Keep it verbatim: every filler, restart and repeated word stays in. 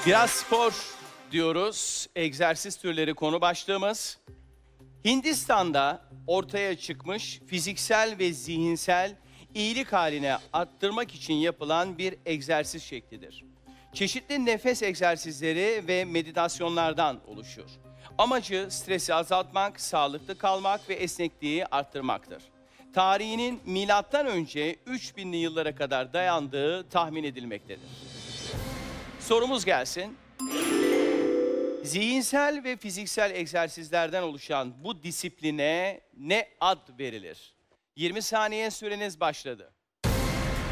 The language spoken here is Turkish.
Biraz spor diyoruz. Egzersiz türleri konu başlığımız. Hindistan'da ortaya çıkmış fiziksel ve zihinsel iyilik haline arttırmak için yapılan bir egzersiz şeklidir. Çeşitli nefes egzersizleri ve meditasyonlardan oluşur. Amacı stresi azaltmak, sağlıklı kalmak ve esnekliği arttırmaktır. Tarihinin milattan önce üç binli yıllara kadar dayandığı tahmin edilmektedir. Sorumuz gelsin. Zihinsel ve fiziksel egzersizlerden oluşan bu disipline ne ad verilir? yirmi saniye süreniz başladı.